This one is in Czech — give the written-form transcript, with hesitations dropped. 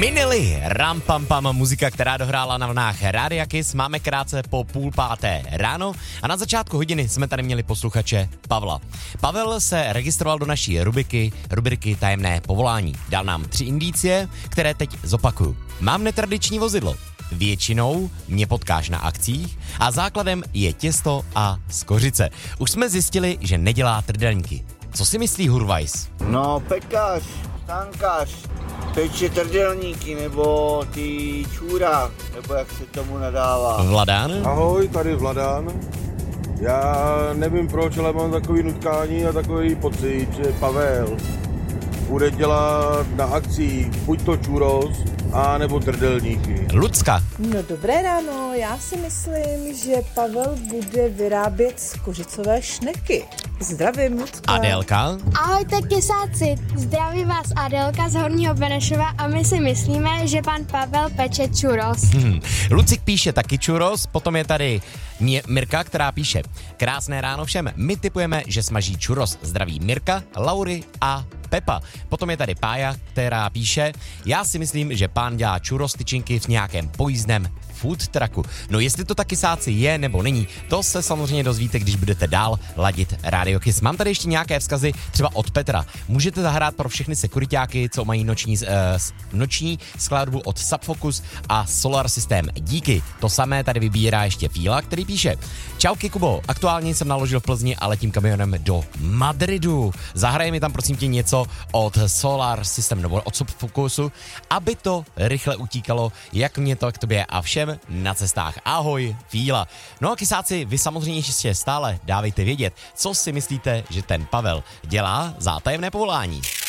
Vinily, ram pam pam, muzika, která dohrála na vlnách Rádia Kiss. Máme krátce po 4:30 ráno a na začátku hodiny jsme tady měli posluchače Pavla. Pavel se registroval do naší rubriky Tajemné povolání. Dal nám 3 indicie, které teď zopakuju. Mám netradiční vozidlo. Většinou mě potkáš na akcích a základem je těsto a skořice. Už jsme zjistili, že nedělá trdelníky. Co si myslí Hurvajs? No, pekař, tankař, peče trdelníky, nebo ty čůra, nebo jak se tomu nadává. Vladán? Ahoj, tady Vladán. Já nevím proč, ale mám takový nutkání a takový pocit, že Pavel bude dělat na akcích buď to churros, a nebo trdelníky. Lucka? No dobré ráno, já si myslím, že Pavel bude vyrábět skořicové šneky. Zdravím, Lucka. Adélka? Ahojte kesáci, zdraví vás Adélka z Horního Benešova a my si myslíme, že pan Pavel peče churros. Lucik píše taky churros, potom je tady Mirka, která píše: krásné ráno všem, my tipujeme, že smaží churros. Zdraví Mirka, Laury a Pepa. Potom je tady Pája, která píše: já si myslím, že pán dělá churros tyčinky v nějakém pojízdném food trucku. No jestli to taky sáci je nebo není, to se samozřejmě dozvíte, když budete dál ladit Radio Kiss. Mám tady ještě nějaké vzkazy, třeba od Petra. Můžete zahrát pro všechny sekuriťáky, co mají noční skladbu od Subfocus a Solar System. Díky. To samé tady vybírá ještě Fíla, který píše: čauky Kubo, aktuálně jsem naložil v Plzni a letím kamionem do Madridu. Zahraje mi tam prosím tě něco od Solar System nebo od Subfocusu, aby to rychle utíkalo, jak mě to k tobě a všem na cestách. Ahoj, Fíla. No a kysáci, vy samozřejmě ještě stále dávejte vědět, co si myslíte, že ten Pavel dělá za tajemné povolání.